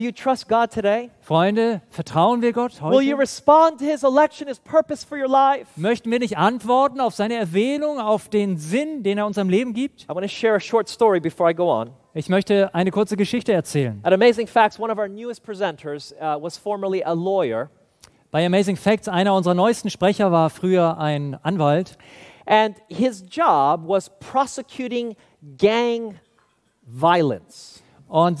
You trust God today? Freunde, vertrauen wir Gott Will you heute? respond to His election, His purpose for your life? Möchten wir nicht antworten auf seine Erwählung, auf den Sinn, den er unserem Leben gibt? I want to share a short story before I go on. Ich möchte eine kurze Geschichte erzählen. At Amazing Facts, one of our newest presenters was formerly a lawyer. Bei Amazing Facts, einer unserer neuesten Sprecher war früher ein Anwalt. And his job was prosecuting gang violence. Und